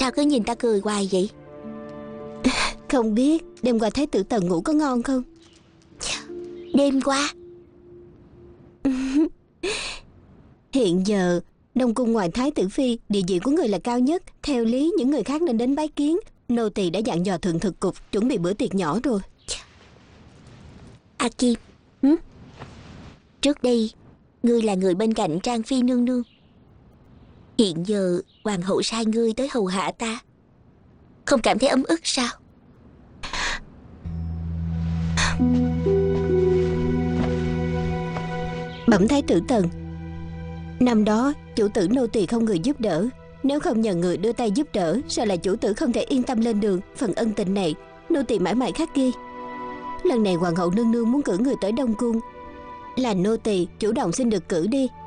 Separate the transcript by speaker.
Speaker 1: Sao cứ nhìn ta cười hoài vậy?
Speaker 2: Không biết đêm qua Thái tử Tần ngủ có ngon không?
Speaker 1: Đêm qua?
Speaker 2: Hiện giờ Đông cung ngoài Thái tử Phi, địa vị của người là cao nhất. Theo lý những người khác nên đến bái kiến. Nô tỳ đã dặn dò thượng thực cục chuẩn bị bữa tiệc nhỏ rồi.
Speaker 1: A Kim, trước đây ngươi là người bên cạnh Trang Phi nương nương. Hiện giờ hoàng hậu sai ngươi tới hầu hạ ta, không cảm thấy ấm ức sao?
Speaker 2: Bẩm Thái tử Tần, năm đó chủ tử nô tỳ không người giúp đỡ. Nếu không nhờ người đưa tay giúp đỡ, sao là chủ tử không thể yên tâm lên đường. Phần ân tình này nô tỳ mãi mãi khắc ghi. Lần này hoàng hậu nương nương muốn cử người tới Đông cung, là nô tỳ chủ động xin được cử đi.